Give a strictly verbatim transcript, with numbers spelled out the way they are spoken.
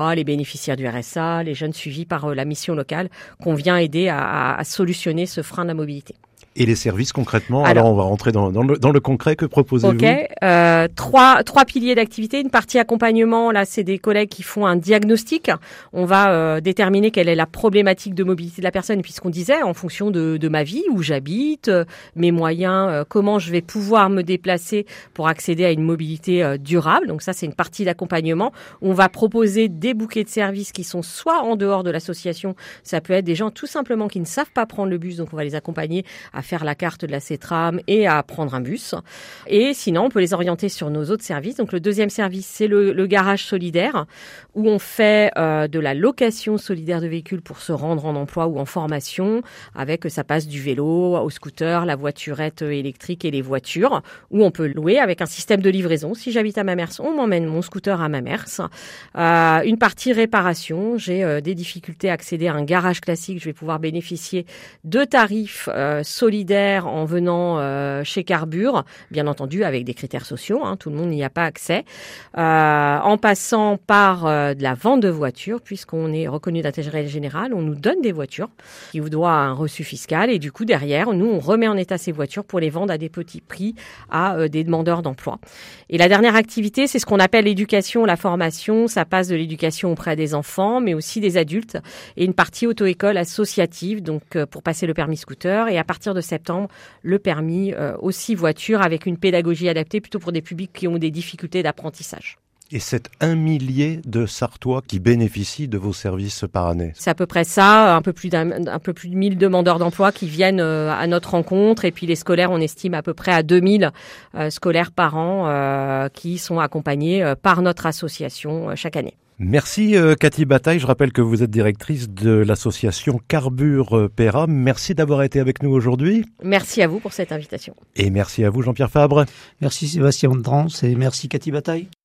les bénéficiaires du R S A, les jeunes suivis par la mission locale qu'on vient aider à, à, à solutionner ce frein de la mobilité. Et les services concrètement, alors, alors on va rentrer dans, dans, le, dans le concret, que proposez-vous? Ok, euh, trois, trois piliers d'activité. Une partie accompagnement, là c'est des collègues qui font un diagnostic. On va euh, déterminer quelle est la problématique de mobilité de la personne. Et puis ce qu'on disait, en fonction de, de ma vie, où j'habite, euh, mes moyens, euh, comment je vais pouvoir me déplacer pour accéder à une mobilité euh, durable. Donc ça c'est une partie d'accompagnement. On va proposer des bouquets de services qui sont soit en dehors de l'association, ça peut être des gens tout simplement qui ne savent pas prendre le bus, donc on va les accompagner à faire la carte de la CETRAM et à prendre un bus. Et sinon, on peut les orienter sur nos autres services. Donc, le deuxième service, c'est le, le garage solidaire où on fait euh, de la location solidaire de véhicules pour se rendre en emploi ou en formation avec, ça passe du vélo au scooter, la voiturette électrique et les voitures où on peut louer avec un système de livraison. Si j'habite à Mamers, on m'emmène mon scooter à Mamers. Euh, une partie réparation. J'ai euh, des difficultés à accéder à un garage classique. Je vais pouvoir bénéficier de tarifs euh, solidaires solidaire en venant euh, chez Carbure, bien entendu avec des critères sociaux, hein, tout le monde n'y a pas accès, euh, en passant par euh, de la vente de voitures, puisqu'on est reconnu d'intérêt général, on nous donne des voitures qui vous doivent un reçu fiscal et du coup derrière, nous on remet en état ces voitures pour les vendre à des petits prix à euh, des demandeurs d'emploi. Et la dernière activité, c'est ce qu'on appelle l'éducation, la formation, ça passe de l'éducation auprès des enfants, mais aussi des adultes, et une partie auto-école associative, donc euh, pour passer le permis scooter, et à partir de septembre, le permis euh, aussi voiture avec une pédagogie adaptée plutôt pour des publics qui ont des difficultés d'apprentissage. Et c'est un millier de Sarthois qui bénéficient de vos services par année. C'est à peu près ça, un peu plus d'un, un peu plus de mille demandeurs d'emploi qui viennent euh, à notre rencontre. Et puis les scolaires, on estime à peu près à deux mille euh, scolaires par an euh, qui sont accompagnés euh, par notre association euh, chaque année. Merci euh, Cathy Bataille, je rappelle que vous êtes directrice de l'association Carbure Péra. Merci d'avoir été avec nous aujourd'hui. Merci à vous pour cette invitation. Et merci à vous Jean-Pierre Fabre. Merci Sébastien Drance et merci Cathy Bataille.